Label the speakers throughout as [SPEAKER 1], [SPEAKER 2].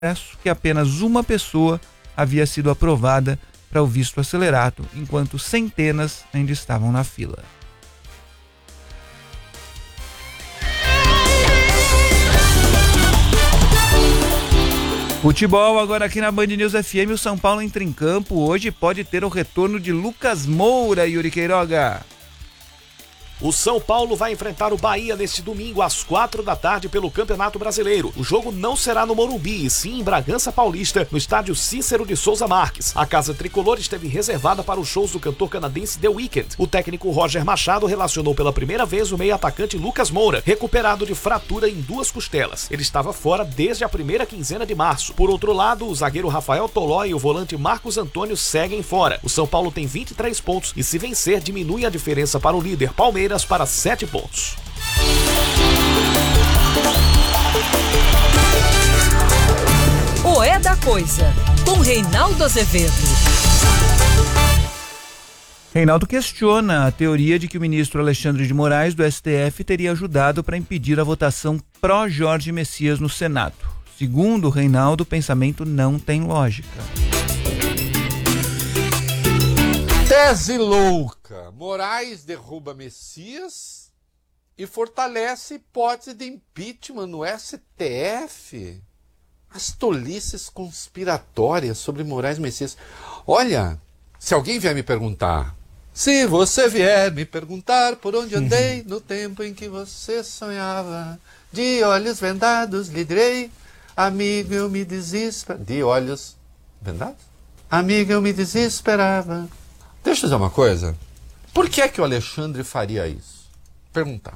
[SPEAKER 1] que apenas uma pessoa havia sido aprovada para o visto acelerado, enquanto centenas ainda estavam na fila. Futebol agora aqui na Band News FM. O São Paulo entra em campo hoje, pode ter o retorno de Lucas Moura, Yuri Queiroga.
[SPEAKER 2] O São Paulo vai enfrentar o Bahia neste domingo às 16h pelo Campeonato Brasileiro. O jogo não será no Morumbi, e sim em Bragança Paulista, no estádio Cícero de Souza Marques. A casa tricolor esteve reservada para os shows do cantor canadense The Weeknd. O técnico Roger Machado relacionou pela primeira vez o meio-atacante Lucas Moura, recuperado de fratura em 2 costelas. Ele estava fora desde a primeira quinzena de março. Por outro lado, o zagueiro Rafael Tolói e o volante Marcos Antônio seguem fora. O São Paulo tem 23 pontos e, se vencer, diminui a diferença para o líder Palmeiras para 7 pontos.
[SPEAKER 3] O É da Coisa, com Reinaldo Azevedo.
[SPEAKER 1] Reinaldo questiona a teoria de que o ministro Alexandre de Moraes, do STF, teria ajudado para impedir a votação pró-Jorge Messias no Senado. Segundo Reinaldo, o pensamento não tem lógica.
[SPEAKER 4] Tese louca. Moraes derruba Messias e fortalece hipótese de impeachment no STF. As tolices conspiratórias sobre Moraes e Messias. Olha, se alguém vier me perguntar, se você vier me perguntar por onde andei no tempo em que você sonhava, de olhos vendados lhe direi, amigo, eu me desesperava. De olhos vendados? Amigo, eu me desesperava. Deixa eu dizer uma coisa. Por que é que o Alexandre faria isso? Perguntar.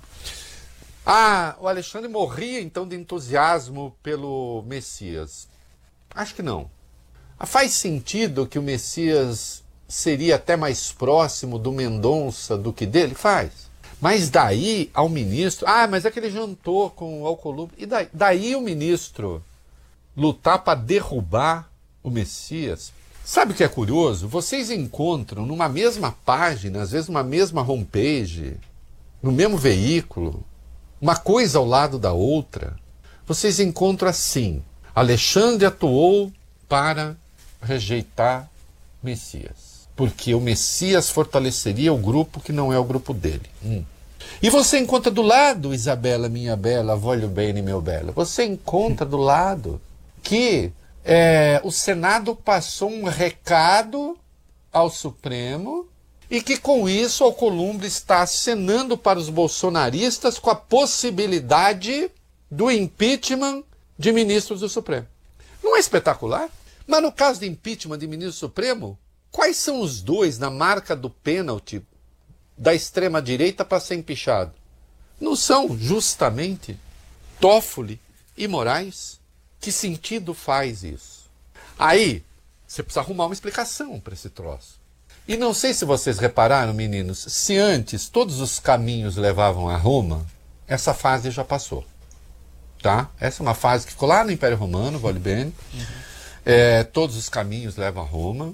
[SPEAKER 4] O Alexandre morria então de entusiasmo pelo Messias. Acho que não. Faz sentido que o Messias seria até mais próximo do Mendonça do que dele? Faz. Mas daí ao ministro... mas é que ele jantou com o Alcolumbre. E daí o ministro lutar para derrubar o Messias... Sabe o que é curioso? Vocês encontram numa mesma página, às vezes numa mesma homepage, no mesmo veículo, uma coisa ao lado da outra. Vocês encontram assim: Alexandre atuou para rejeitar Messias, porque o Messias fortaleceria o grupo que não é o grupo dele. E você encontra do lado, Isabela, minha bela, voglio bene, meu belo. Você encontra do lado que... o Senado passou um recado ao Supremo e que com isso o Alcolumbre está acenando para os bolsonaristas com a possibilidade do impeachment de ministros do Supremo. Não é espetacular? Mas no caso de impeachment de ministro do Supremo, quais são os dois na marca do pênalti da extrema-direita para ser empichado? Não são justamente Toffoli e Moraes? Que sentido faz isso? Aí, você precisa arrumar uma explicação para esse troço. E não sei se vocês repararam, meninos, se antes todos os caminhos levavam a Roma, essa fase já passou. Tá? Essa é uma fase que ficou lá no Império Romano, voglio bene. Todos os caminhos levam a Roma.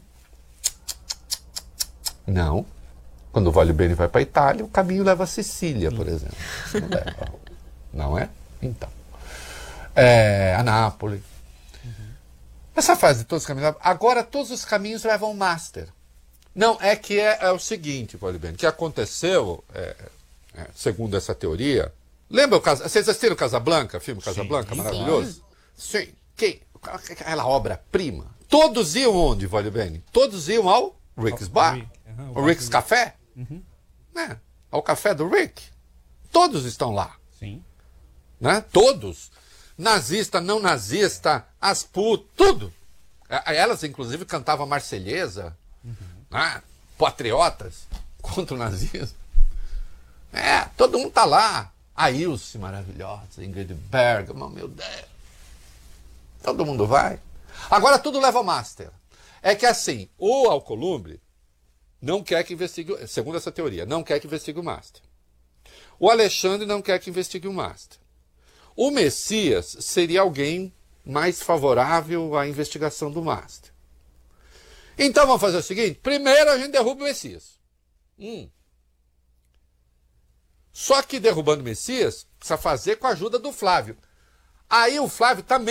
[SPEAKER 4] Não. Quando o voglio bene vai para a Itália, o caminho leva a Sicília, por exemplo. Não leva a Roma. Não é? Então. A Nápoles. Essa fase de todos os caminhos. Agora todos os caminhos levam ao Master. Não, é que é o seguinte, o que aconteceu, segundo essa teoria. Lembra vocês assistiram Casablanca, filme Casablanca, maravilhoso? Sim. Aquela obra-prima. Todos iam onde, bem? Todos iam ao Rick's Bar. O Rick's Café. Ao café do Rick. Todos estão lá.
[SPEAKER 5] Sim.
[SPEAKER 4] Né? Todos. Nazista, não nazista, as putas, tudo. Elas, inclusive, cantavam Marselhesa, patriotas contra o nazismo. Todo mundo tá lá. A Ilse, maravilhosa, Ingrid Bergman, meu Deus. Todo mundo vai. Agora tudo leva ao Master. É que assim, o Alcolumbre não quer que investigue, segundo essa teoria, não quer que investigue o Master. O Alexandre não quer que investigue o Master. O Messias seria alguém mais favorável à investigação do Master. Então vamos fazer o seguinte: primeiro a gente derruba o Messias. Só que derrubando o Messias, precisa fazer com a ajuda do Flávio. Aí o Flávio também